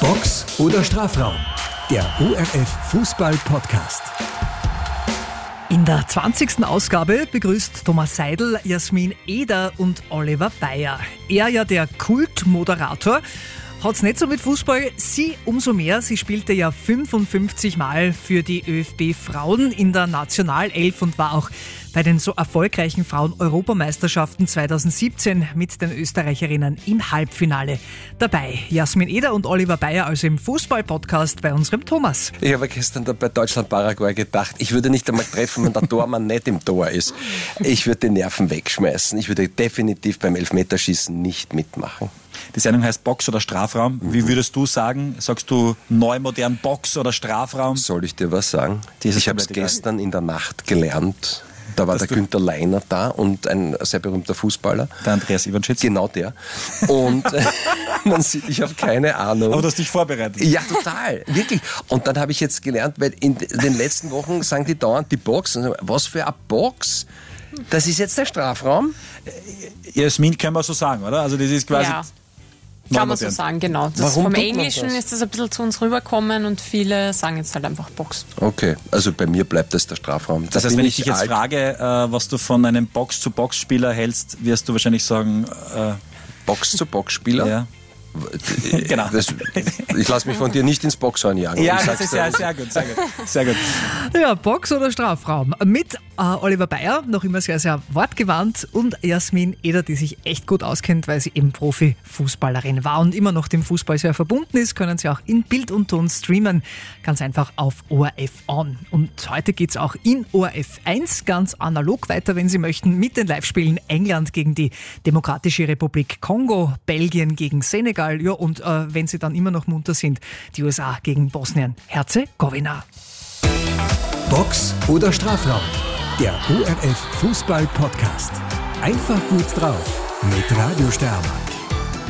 Box oder Strafraum? Der ORF Fußball-Podcast. In der 20. Ausgabe begrüßt Thomas Seidel, Jasmin Eder und Oliver Bayer. Er ja der Kultmoderator. Hat's nicht so mit Fußball, sie umso mehr. Sie spielte ja 55 Mal für die ÖFB-Frauen in der Nationalelf und war auch bei den so erfolgreichen Frauen-Europameisterschaften 2017 mit den Österreicherinnen im Halbfinale dabei. Jasmin Eder und Oliver Bayer also im Fußball-Podcast bei unserem Thomas. Ich habe gestern da bei Deutschland-Paraguay gedacht, ich würde nicht einmal treffen, wenn der Tormann nicht im Tor ist. Ich würde die Nerven wegschmeißen. Ich würde definitiv beim Elfmeterschießen nicht mitmachen. Die Sendung heißt Box oder Strafraum. Wie würdest du sagen? Sagst du neu, modern Box oder Strafraum? Soll ich dir was sagen? Ich habe es gestern in der Nacht gelernt. Da war der Günther Leiner da und ein sehr berühmter Fußballer. Der Andreas Iwanschitz. Genau der. Und man sieht, ich habe keine Ahnung. Aber du hast dich vorbereitet. Ja, total. Wirklich. Und dann habe ich jetzt gelernt, weil in den letzten Wochen sagen die dauernd die Box. Was für eine Box? Das ist jetzt der Strafraum? Jasmin, können wir so sagen, oder? Also das ist quasi... Ja. Kann man so sagen, genau. Vom Englischen ist das ein bisschen zu uns rübergekommen und viele sagen jetzt halt einfach Box. Okay, also bei mir bleibt das der Strafraum. Das heißt, wenn ich dich jetzt frage, was du von einem Box-zu-Box-Spieler hältst, wirst du wahrscheinlich sagen... Box-zu-Box-Spieler? Ja. Genau. Ich lasse mich von dir nicht ins Boxhorn jagen. Ja, das ist sehr gut. Sehr gut. Ja, Box oder Strafraum. Mit Oliver Bayer, noch immer sehr, sehr wortgewandt, und Jasmin Eder, die sich echt gut auskennt, weil sie eben Profifußballerin war und immer noch dem Fußball sehr verbunden ist, können Sie auch in Bild und Ton streamen. Ganz einfach auf ORF On. Und heute geht es auch in ORF 1 ganz analog weiter, wenn Sie möchten, mit den Live-Spielen England gegen die Demokratische Republik Kongo, Belgien gegen Senegal, ja, und wenn Sie dann immer noch munter sind, die USA gegen Bosnien-Herzegowina. Box oder Strafraum? Der ORF Fußball-Podcast. Einfach gut drauf mit Radio Steiermark.